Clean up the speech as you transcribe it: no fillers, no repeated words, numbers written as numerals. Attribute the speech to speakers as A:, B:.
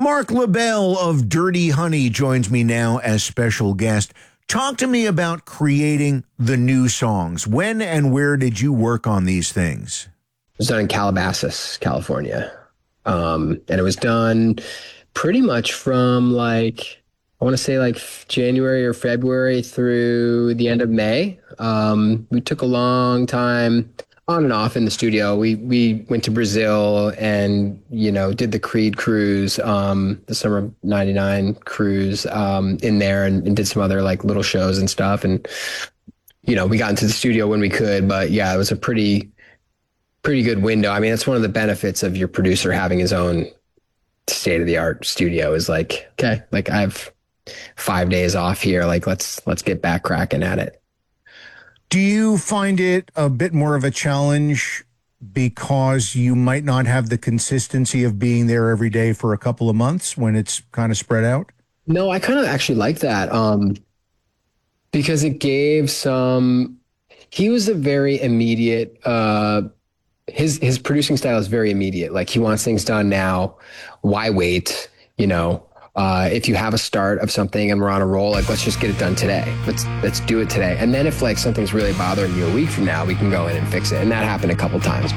A: Mark LaBelle of Dirty Honey joins me now as special guest. Talk to me about creating the new songs. When and where did you work on these things?
B: It was done in Calabasas, California. And it was done pretty much from I want to say January or February through the end of May. We took a long time on and off in the studio. We went to Brazil and, did the Creed cruise, the summer of 99 cruise, in there and did some other little shows and stuff. And, we got into the studio when we could, but yeah, it was a pretty good window. I mean, that's one of the benefits of your producer having his own state of the art studio is okay, I have 5 days off here. Let's get back cracking at it.
A: Do you find it a bit more of a challenge because you might not have the consistency of being there every day for a couple of months when it's kind of spread out?
B: No, I kind of actually like that. Because it gave he was a very immediate, his producing style is very immediate. He wants things done now. Why wait? If you have a start of something and we're on a roll, let's just get it done today. Let's do it today. And then if something's really bothering you a week from now, we can go in and fix it. And that happened a couple times.